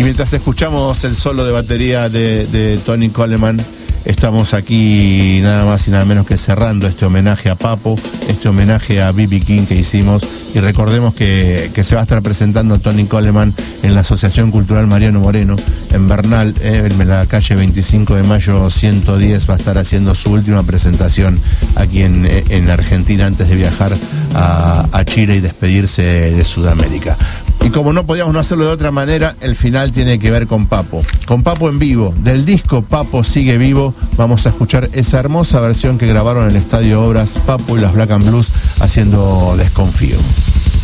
Y mientras escuchamos el solo de batería de Tony Coleman, estamos aquí nada más y nada menos que cerrando este homenaje a Papo, este homenaje a B.B. King que hicimos. Y recordemos que se va a estar presentando Tony Coleman en la Asociación Cultural Mariano Moreno, en Bernal, en la calle 25 de mayo 110, va a estar haciendo su última presentación aquí en Argentina antes de viajar a Chile y despedirse de Sudamérica. Y como no podíamos no hacerlo de otra manera, el final tiene que ver con Papo en vivo. Del disco Papo sigue vivo, vamos a escuchar esa hermosa versión que grabaron en el Estadio Obras, Papo y las Black and Blues haciendo Desconfío.